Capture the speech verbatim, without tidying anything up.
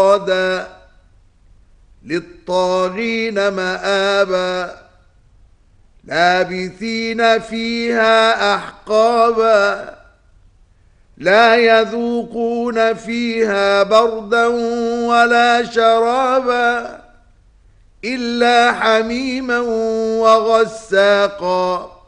مرصادا للطاغين مآبا لابثين فيها أحقابا لا يذوقون فيها بردا ولا شرابا إلا حميما وغساقا